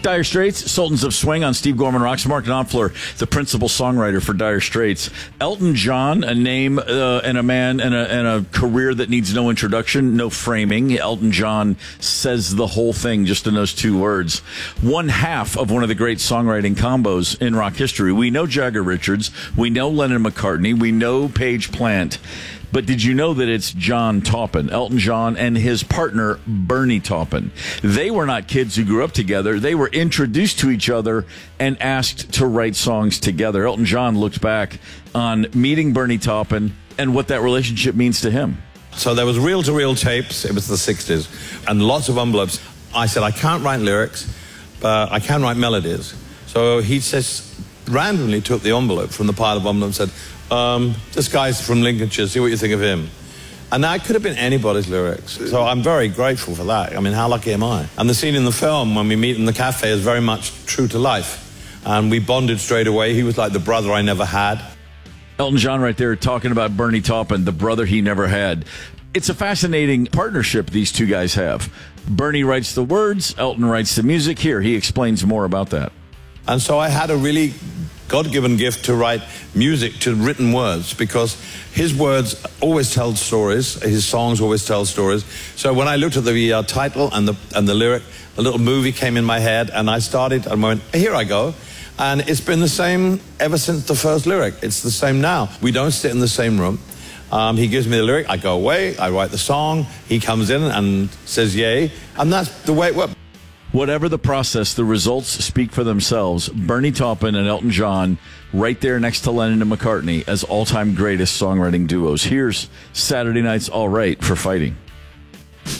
Dire Straits, Sultans of Swing on Steve Gorman Rocks. Mark Knopfler, the principal songwriter for Dire Straits. Elton John, a name and a man and a career that needs no introduction, no framing. Elton John says the whole thing just in those two words. One half of one of the great songwriting combos in rock history. We know Jagger Richards. We know Lennon McCartney. We know Page Plant. But did you know that it's John Taupin, Elton John, and his partner, Bernie Taupin? They were not kids who grew up together. They were introduced to each other and asked to write songs together. Elton John looked back on meeting Bernie Taupin and what that relationship means to him. So there was reel-to-reel tapes. It was the 60s. And lots of envelopes. I said, I can't write lyrics, but I can write melodies. So he says, randomly took the envelope from the pile of envelopes and said, this guy's from Lincolnshire, see what you think of him. And that could have been anybody's lyrics. So I'm very grateful for that. I mean, how lucky am I? And the scene in the film when we meet in the cafe is very much true to life. And we bonded straight away. He was like the brother I never had. Elton John right there talking about Bernie Taupin, the brother he never had. It's a fascinating partnership these two guys have. Bernie writes the words, Elton writes the music. Here, he explains more about that. And so I had a really God-given gift to write music to written words, because his words always tell stories, his songs always tell stories. So when I looked at the title and the lyric, a little movie came in my head, and I started and went, here I go. And it's been the same ever since the first lyric. It's the same now. We don't sit in the same room. He gives me the lyric, I go away, I write the song, he comes in and says yay, and that's the way it works. Whatever the process, the results speak for themselves. Bernie Taupin and Elton John right there next to Lennon and McCartney as all-time greatest songwriting duos. Here's Saturday Night's All Right for Fighting.